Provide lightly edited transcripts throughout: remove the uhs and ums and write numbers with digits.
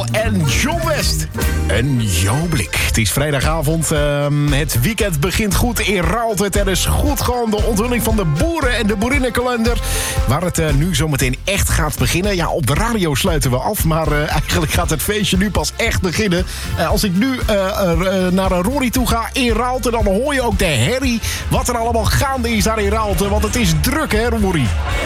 Israël en John West. En jouw blik. Het is vrijdagavond. Het weekend begint goed in Raalte. Er is goed gewoon de onthulling van de boeren- en de boerinnenkalender. Waar het nu zometeen echt gaat beginnen. Ja, op de radio sluiten we af. Maar eigenlijk gaat het feestje nu pas echt beginnen. Als ik nu naar Rory toe ga in Raalte, dan hoor je ook de herrie. Wat er allemaal gaande is daar in Raalte. Want het is druk, hè, Rory?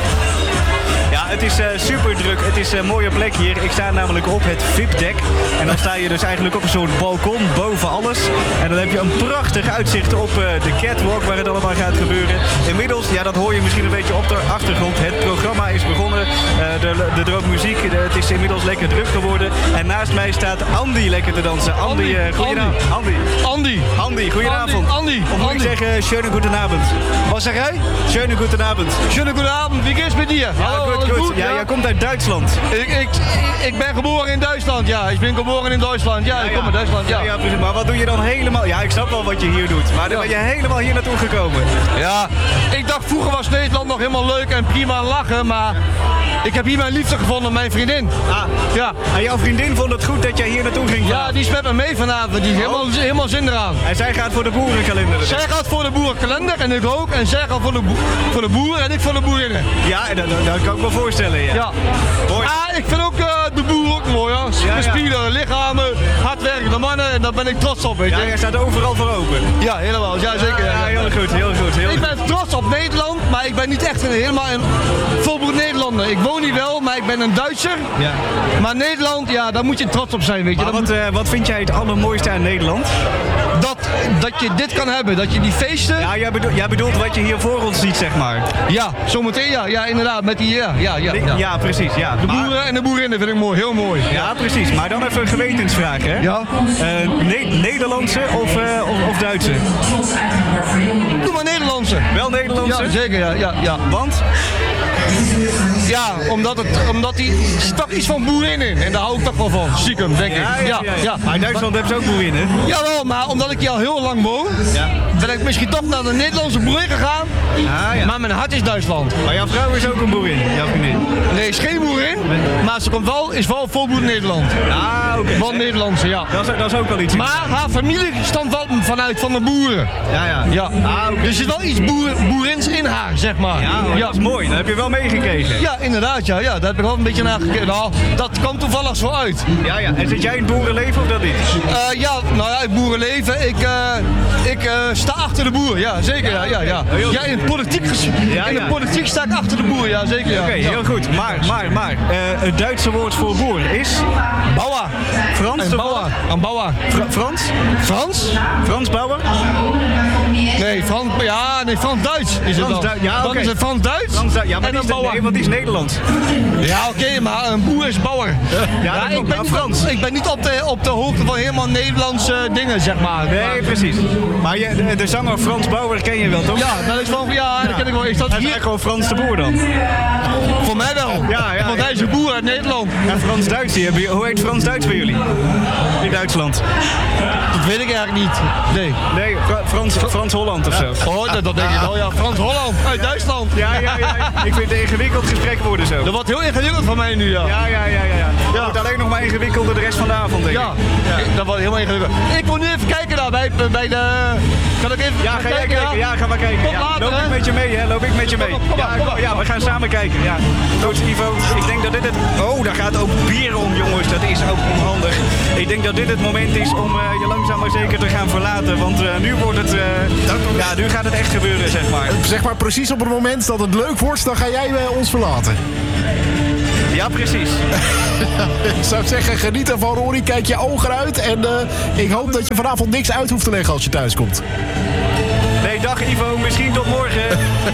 Ja, het is super druk. Het is een mooie plek hier. Ik sta namelijk op het VIP-dek. En dan sta je dus eigenlijk op een soort balkon boven alles. En dan heb je een prachtig uitzicht op de catwalk waar het allemaal gaat gebeuren. Inmiddels, ja, dat hoor je misschien een beetje op de achtergrond. Het programma is begonnen. Er droogt muziek. Het is inmiddels lekker druk geworden. En naast mij staat Andy lekker te dansen. Andy, goedenavond. Andy, goedenavond. Andy. Of moet ik zeggen, schönen guten Abend. Wat zeg jij? Schönen guten Abend. Schönen guten Abend, wie geht's mit dir? Ja, goed. Ja, jij komt uit Duitsland. Ik ben geboren in Duitsland, ja. Ik ben geboren in Duitsland, ja. Ik kom uit Duitsland, ja. Ja, precies. Maar wat doe je dan helemaal... Ja, ik snap wel wat je hier doet. Maar dan ben je helemaal hier naartoe gekomen. Ja, ik dacht vroeger was Nederland nog helemaal leuk en prima lachen, maar ik heb hier mijn liefde gevonden, mijn vriendin. Ah, ja. En jouw vriendin vond het goed dat jij hier naartoe ging? Ja, die is met me mee vanavond. Die is helemaal zin eraan. En zij gaat voor de boerenkalender? Zij gaat voor de boerenkalender en ik ook. En zij gaat voor de boeren en ik voor de boerinnen. Ja, dat kan ik me voorstellen, ja. Mooi. Ah, ik vind ook de boeren ook mooi, hoor. Gespierde lichamen, hardwerkende mannen en daar ben ik trots op, weet je. Ja, jij staat overal voor open. Ja, helemaal. Ja, zeker. Ja, heel goed. Ik ben trots op Nederland, maar ik ben niet echt helemaal een volbloed Nederlander. Ik woon hier wel, maar ik ben een Duitser. Ja. Maar Nederland, ja, daar moet je trots op zijn, weet je. Maar wat vind jij het allermooiste aan Nederland? Dat je dit kan hebben, dat je die feesten... Ja, jij bedoelt wat je hier voor ons ziet, zeg maar. Ja, zometeen ja, inderdaad, met die, Ja, precies, ja. De boeren en de boerinnen vind ik mooi, heel mooi. Ja, precies. Maar dan even een gewetensvraag, hè? Ja. Nederlandse of Duitse? Doe maar Nederlandse. Wel Nederlandse? Ja, zeker, ja. Want? Ja, omdat die stak iets van boerin in. En daar hou ik toch wel van. Stiekem, denk ik. Ja. Maar in Duitsland hebben ze ook boerinnen. Jawel, maar omdat ik hier al heel lang woon, ben ik misschien toch naar de Nederlandse boerin gegaan. Ja. Maar mijn hart is Duitsland. Maar jouw vrouw is ook een boerin, jouw vriendin? Nee, is geen boerin. Maar ze is wel volbloed Nederland. Ah, oké. Wel Nederlandse, ja. Dat is ook wel iets. Maar haar familie stamt wel vanuit van de boeren. Ja. Ah, okay. Dus er zit wel iets boerins in haar, zeg maar. Ja, dat is mooi. Dat heb je wel meegekregen. Ja, inderdaad, ja. Daar heb ik wel een beetje naar gekeken. Nou, dat kwam toevallig zo uit. Ja. En zit jij in het boerenleven of dat niet? Het boerenleven. Ik sta achter de boer, ja, zeker. Ja, in de politiek sta ik achter de boer, ja, zeker. Ja. Oké, heel goed. Maar het Duitse woord voor boer is? Bauer. Frans? Een bauer. Frans? Frans Bauer? Nee, Frans-Duits is het dan. Dan is het Frans-Duits ja, maar en een bauer. Nee, wat is Nederlands? Ja, oké, maar een boer is bauer. Ik ben niet op de hoogte van helemaal Nederlandse dingen, zeg maar. Nee, precies. Maar de zanger Frans Bauer ken je wel, toch? Ja, dat is van, dat ken ik wel. Is dat hier gewoon Frans de Boer dan? Voor mij wel. Ja, want hij is een boer uit Nederland. En Frans-Duits, hoe heet Frans-Duits bij jullie? In Duitsland? Dat weet ik eigenlijk niet. Nee, Frans-Holland of zo. Oh, dat denk ik wel, ja. Frans-Holland, uit Duitsland. Ja. Ik vind het een ingewikkeld gesprek worden zo. Dat wordt heel ingewikkeld van mij nu, ja. Ja. Het wordt alleen nog maar ingewikkelder de rest van de avond, denk ik. Ja. Dat wordt helemaal ingewikkeld. Ik wil nu even kijken daar bij de... Kan ik even ga jij kijken? Ja, ga maar kijken. Loop ik met je mee, hè? Ja, we gaan samen kijken. Ja. Goed, Ivo, ik denk dat dit het... Oh, daar gaat ook bier om, jongens. Dat is ook onhandig. Ik denk dat dit het moment is om je langzaam maar zeker te gaan verlaten. Want nu wordt het... nu gaat het echt gebeuren, zeg maar. Zeg maar precies op het moment dat het leuk wordt, dan ga jij ons verlaten. Ja, precies. Ik zou zeggen, geniet ervan, Rory. Kijk je ogen uit. En ik hoop dat je vanavond niks uit hoeft te leggen als je thuis komt. Nee, dag Ivo. Misschien tot morgen.